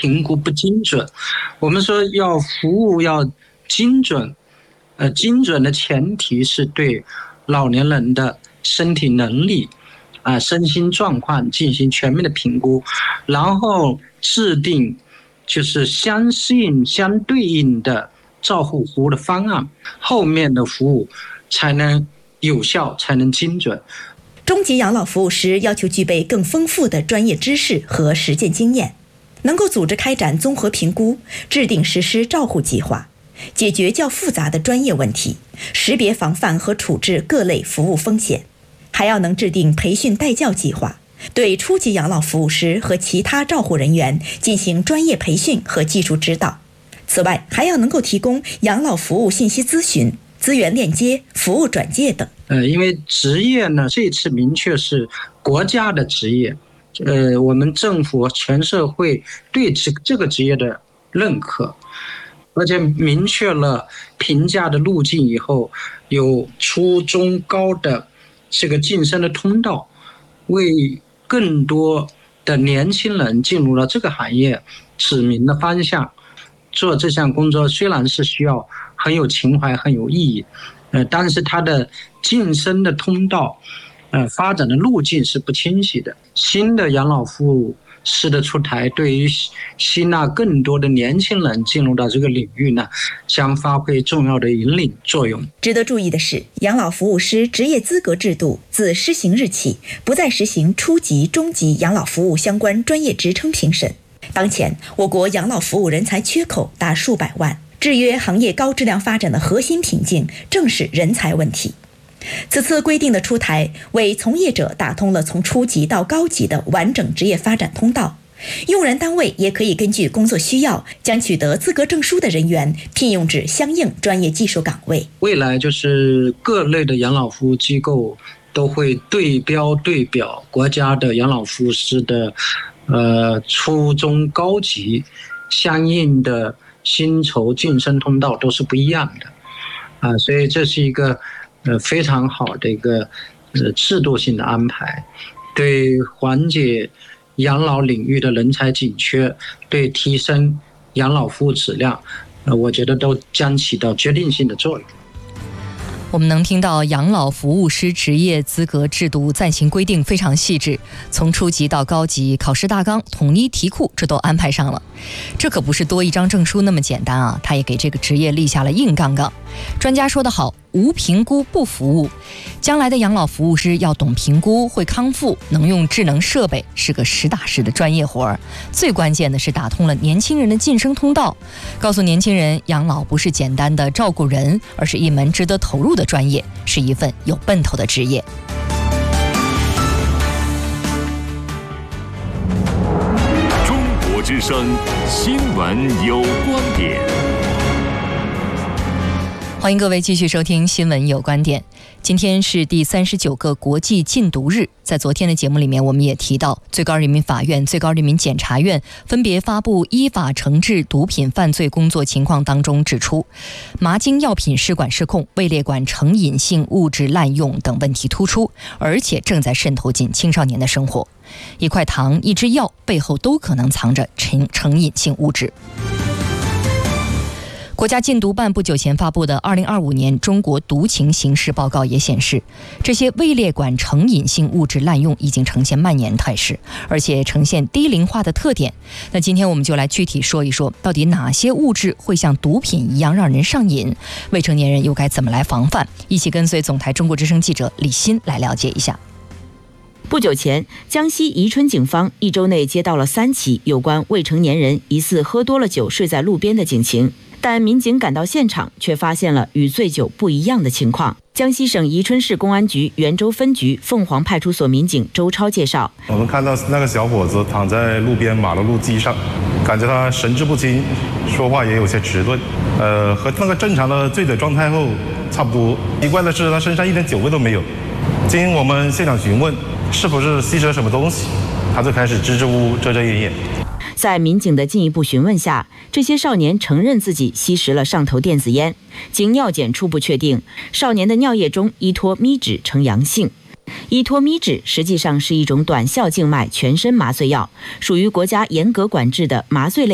评估不精准。我们说要服务要精准，精准的前提是对老年人的身体能力身心状况进行全面的评估，然后制定就是相对应的照护服务的方案，后面的服务才能有效，才能精准。 中级养老服务师要求具备更丰富的专业知识和实践经验，能够组织开展综合评估，制定实施照护计划，解决较复杂的专业问题，识别防范和处置各类服务风险，还要能制定培训带教计划，对初级养老服务师和其他照护人员进行专业培训和技术指导。此外，还要能够提供养老服务信息咨询、资源链接、服务转介等。 因为职业呢，这次明确是国家的职业，我们政府全社会对这个职业的认可，而且明确了评价的路径以后，有初中高的这个晋升的通道，为更多的年轻人进入了这个行业指明了方向。做这项工作虽然是需要很有情怀、很有意义，但是它的晋升的通道，发展的路径是不清晰的。新的养老服务师的出台，对于吸纳更多的年轻人进入到这个领域呢，将发挥重要的引领作用。 值得注意的是，养老服务师职业资格制度自施行日起，不再实行初级、中级养老服务相关专业职称评审。当前，我国养老服务人才缺口达数百万，制约行业高质量发展的核心瓶颈正是人才问题。此次规定的出台，为从业者打通了从初级到高级的完整职业发展通道，用人单位也可以根据工作需要，将取得资格证书的人员聘用至相应专业技术岗位。 未来就是各类的养老服务机构都会对表国家的养老服务师的初中高级相应的薪酬晋升通道都是不一样的所以这是一个非常好的一个制度性的安排，对缓解养老领域的人才紧缺，对提升养老服务质量，我觉得都将起到决定性的作用。 我们能听到养老服务师职业资格制度暂行规定非常细致，从初级到高级，考试大纲、统一题库这都安排上了。这可不是多一张证书那么简单啊，他也给这个职业立下了硬杠杠。专家说得好，无评估不服务。将来的养老服务师要懂评估，会康复，能用智能设备，是个实打实的专业活儿。最关键的是打通了年轻人的晋升通道，告诉年轻人，养老不是简单的照顾人，而是一门值得投入的专业，是一份有奔头的职业。 中国之声新闻有观点。 欢迎各位继续收听新闻有观点。今天是第39个国际禁毒日，在昨天的节目里面我们也提到，最高人民法院、最高人民检察院分别发布依法惩治毒品犯罪工作情况当中指出，麻精药品试管失控、位列管成瘾性物质滥用等问题突出，而且正在渗透进青少年的生活。一块糖、一支药背后都可能藏着成瘾性物质。国家禁毒办不久前发布的2025年中国毒情形势报告也显示，这些位列管成瘾性物质滥用已经呈现蔓延态势，而且呈现低龄化的特点。那今天我们就来具体说一说，到底哪些物质会像毒品一样让人上瘾，未成年人又该怎么来防范？一起跟随总台中国之声记者李欣来了解一下。 不久前，江西宜春警方1周内接到了3起有关未成年人疑似喝多了酒睡在路边的警情，但民警赶到现场却发现了与醉酒不一样的情况。江西省宜春市公安局袁州分局凤凰派出所民警周超介绍， 我们看到那个小伙子躺在路边马路基上，感觉他神志不清，说话也有些迟钝，和那个正常的醉酒状态后差不多。奇怪的是，他身上一点酒味都没有。经我们现场询问是不是吸食了什么东西，他就开始支支吾吾、遮遮掩掩。 在民警的进一步询问下，这些少年承认自己吸食了上头电子烟。经尿检初步确定，少年的尿液中依托咪酯呈阳性。依托咪酯实际上是一种短效静脉全身麻醉药，属于国家严格管制的麻醉类